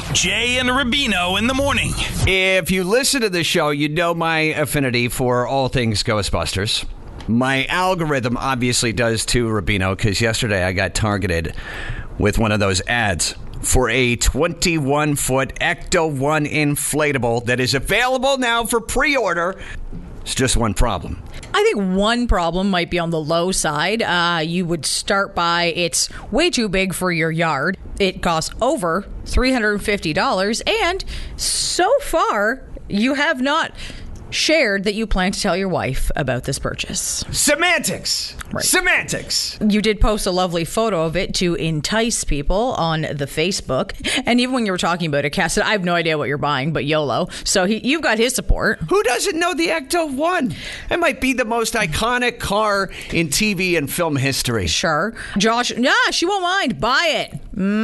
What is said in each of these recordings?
Jay and Rubino in the morning. If you listen to the show, you know my affinity for all things Ghostbusters. My algorithm obviously does too, Rubino, because yesterday I got targeted with one of those ads for a 21-foot Ecto-1 inflatable that is available now for pre-order. It's just one problem. I think one problem might be on the low side. You would start by it's way too big for your yard. It costs over $350. And so far, you have not shared that you plan to tell your wife about this purchase. Semantics. Right. Semantics. You did post a lovely photo of it to entice people on the Facebook. And even when you were talking about it, Cass said, I have no idea what you're buying, but YOLO. So you've got his support. Who doesn't know the Ecto-1? It might be the most iconic car in TV and film history. Sure. Josh, she won't mind. Buy it.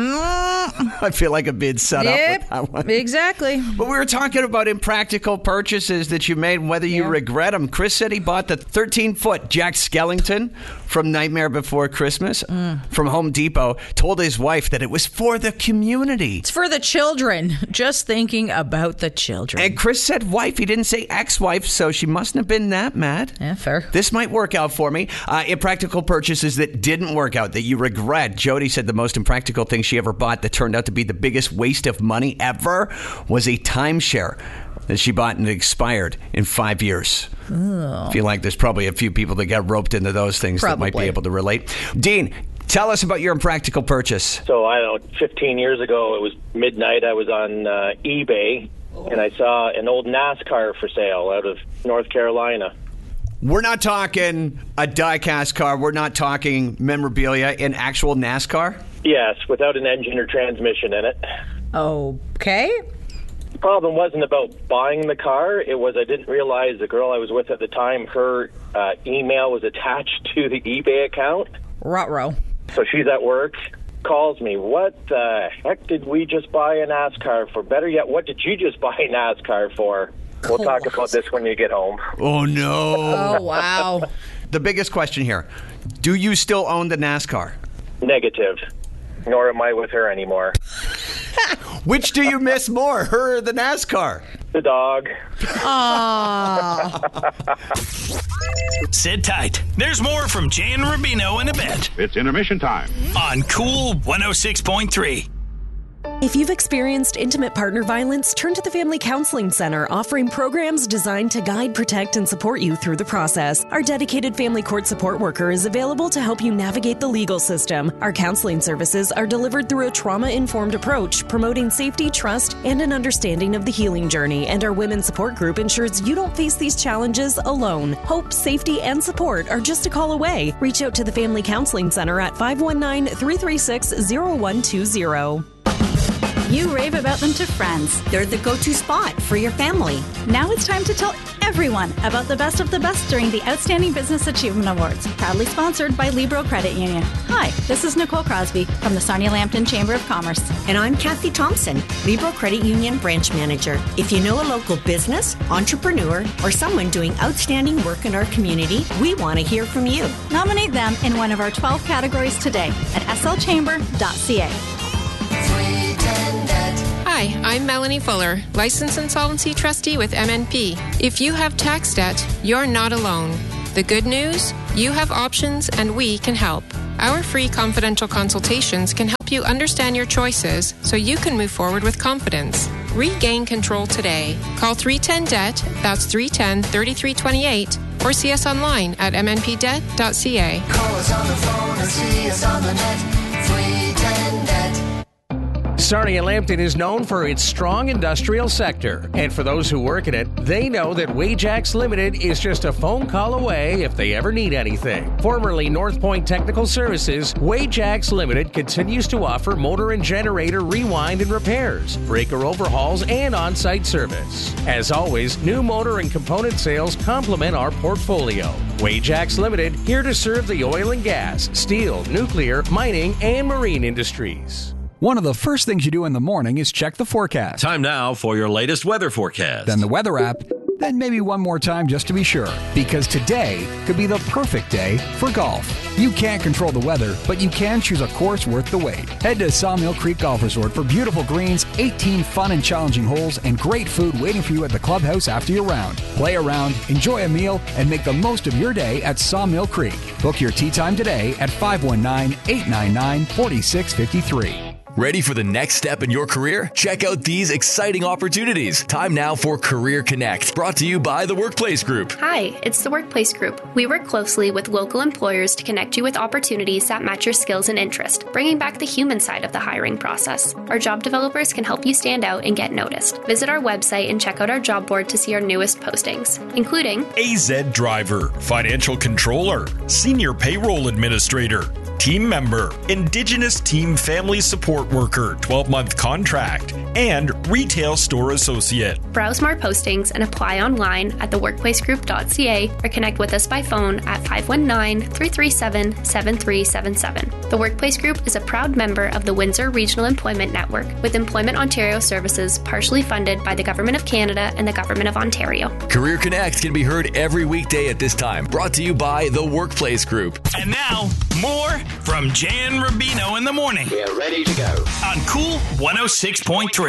I feel like I'm being set up with that one. Exactly. But we were talking about impractical purchases that you made and whether you regret them. Chris said he bought the 13-foot Jack Skellington from Nightmare Before Christmas from Home Depot. Told his wife that it was for the community. It's for the children. Just thinking about the children. And Chris said wife. He didn't say ex-wife, so she mustn't have been that mad. Yeah, fair. This might work out for me. Impractical purchases that didn't work out, that you regret. Jody said the most impractical thing she ever bought that turned out to be the biggest waste of money ever was a timeshare that she bought and it expired in 5 years. I feel like there's probably a few people that got roped into those things that might be able to relate. Dean, tell us about your impractical purchase. So, I don't know, 15 years ago, it was midnight. I was on eBay, and I saw an old NASCAR for sale out of North Carolina. We're not talking a die-cast car. We're not talking memorabilia in actual NASCAR? Yes, without an engine or transmission in it. Okay. The problem wasn't about buying the car. It was I didn't realize the girl I was with at the time, her email was attached to the eBay account. Ruh-roh. So she's at work, calls me, what the heck did we just buy a NASCAR for? Better yet, what did you just buy a NASCAR for? We'll talk about this when you get home. Oh, no. Oh, wow. The biggest question here, do you still own the NASCAR? Negative. Nor am I with her anymore. Which do you miss more, her or the NASCAR? The dog. Sit tight. There's more from Jay and Rubino in a bit. It's intermission time. On Cool 106.3. If you've experienced intimate partner violence, turn to the Family Counseling Center, offering programs designed to guide, protect, and support you through the process. Our dedicated family court support worker is available to help you navigate the legal system. Our counseling services are delivered through a trauma-informed approach, promoting safety, trust, and an understanding of the healing journey. And our women's support group ensures you don't face these challenges alone. Hope, safety, and support are just a call away. Reach out to the Family Counseling Center at 519-336-0120. You rave about them to friends. They're the go-to spot for your family. Now it's time to tell everyone about the best of the best during the Outstanding Business Achievement Awards, proudly sponsored by Libro Credit Union. Hi, this is Nicole Crosby from the Sarnia Lambton Chamber of Commerce. And I'm Kathy Thompson, Libro Credit Union Branch Manager. If you know a local business, entrepreneur, or someone doing outstanding work in our community, we want to hear from you. Nominate them in one of our 12 categories today at slchamber.ca. Hi, I'm Melanie Fuller, Licensed Insolvency Trustee with MNP. If you have tax debt, you're not alone. The good news? You have options and we can help. Our free confidential consultations can help you understand your choices so you can move forward with confidence. Regain control today. Call 310-DEBT, that's 310-3328, or see us online at mnpdebt.ca. Call us on the phone and see us on the net. 310-DEBT. Sarnia Lambton is known for its strong industrial sector. And for those who work in it, they know that Wajax Limited is just a phone call away if they ever need anything. Formerly North Point Technical Services, Wajax Limited continues to offer motor and generator rewind and repairs, breaker overhauls, and on-site service. As always, new motor and component sales complement our portfolio. Wajax Limited, here to serve the oil and gas, steel, nuclear, mining, and marine industries. One of the first things you do in the morning is check the forecast. Time now for your latest weather forecast. Then the weather app Then maybe one more time just to be sure, because today could be the perfect day for golf. You can't control the weather, but you can choose a course worth the wait. Head to Sawmill Creek Golf Resort for beautiful greens, 18 fun and challenging holes, and great food waiting for you at the clubhouse after your round. Play around, enjoy a meal, and make the most of your day at Sawmill Creek. Book your tee time today at 519-899-4653. Ready for the next step in your career? Check out these exciting opportunities. Time now for Career Connect, brought to you by The Workplace Group. Hi, it's The Workplace Group. We work closely with local employers to connect you with opportunities that match your skills and interest, bringing back the human side of the hiring process. Our job developers can help you stand out and get noticed. Visit our website and check out our job board to see our newest postings, including AZ Driver, Financial Controller, Senior Payroll Administrator, Team Member, Indigenous Team Family Support Worker, 12-month contract, and Retail Store Associate. Browse more postings and apply online at theworkplacegroup.ca or connect with us by phone at 519-337-7377. The Workplace Group is a proud member of the Windsor Regional Employment Network, with Employment Ontario services partially funded by the Government of Canada and the Government of Ontario. Career Connect can be heard every weekday at this time, brought to you by The Workplace Group. And now, more from Jan Rubino in the morning. We're ready to go. On Cool 106.3.